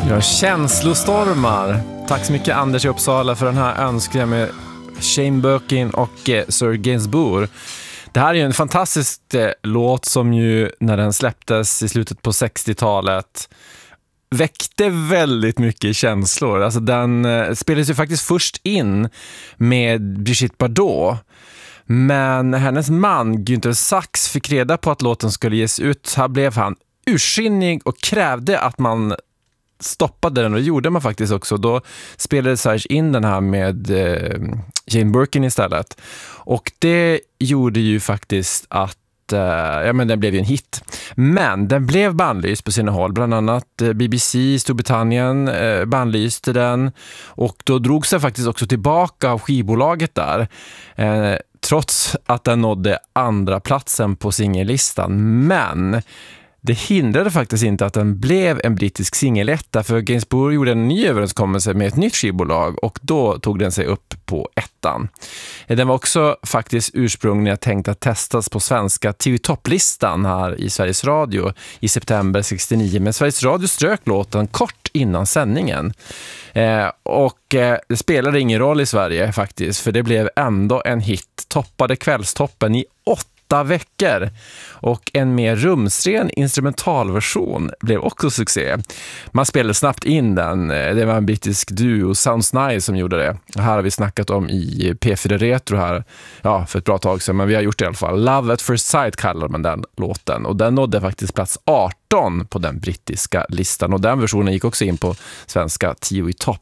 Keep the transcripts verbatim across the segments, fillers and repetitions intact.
Ja, känslostormar. Tack så mycket Anders i Uppsala för den här önskningen med Shane Birkin och eh, Sir Gainsbourg. Det här är ju en fantastisk eh, låt som ju när den släpptes i slutet på sextiotalet väckte väldigt mycket känslor. Alltså den eh, spelades ju faktiskt först in med Brigitte Bardot. Men hennes man Günther Sachs fick reda på att låten skulle ges ut. Här blev han ursinnig och krävde att man stoppade den, och det gjorde man faktiskt också. Då spelade Sachs in den här med eh, Jane Birkin istället. Och det gjorde ju faktiskt att ja, men den blev ju en hit. Men den blev bannlyst på sina håll. Bland annat B B C i Storbritannien eh, bannlyste den. Och då drog sig faktiskt också tillbaka av skivbolaget där. Eh, trots att den nådde andra platsen på singellistan. Men det hindrade faktiskt inte att den blev en brittisk singeletta, för Gainsbourg gjorde en ny överenskommelse med ett nytt skivbolag och då tog den sig upp på ettan. Den var också faktiskt ursprungligen tänkt att testas på svenska T V-topplistan här i Sveriges Radio i september sextionio, men Sveriges Radio strök låten kort innan sändningen. Eh, och eh, det spelade ingen roll i Sverige faktiskt, för det blev ändå en hit. Toppade kvällstoppen i åtta veckor, och en mer rumsren instrumentalversion blev också succé. Man spelade snabbt in den. Det var en brittisk duo, Sounds Nice, som gjorde det. Det här har vi snackat om i P fyra Retro här, ja, för ett bra tag sedan, men vi har gjort det i alla fall. Love at First Sight kallar man den låten, och den nådde faktiskt plats arton på den brittiska listan, och den versionen gick också in på svenska tio i topp.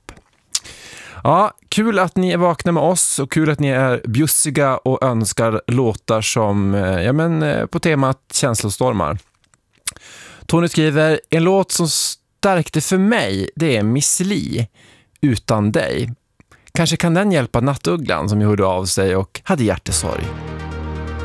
Ja, kul att ni är vakna med oss, och kul att ni är bjussiga och önskar låtar som, ja men, på temat känslostormar. Tony skriver, en låt som stärkte för mig, det är Miss Li, Utan dig. Kanske kan den hjälpa Nattugglan som gjorde av sig och hade hjärtesorg.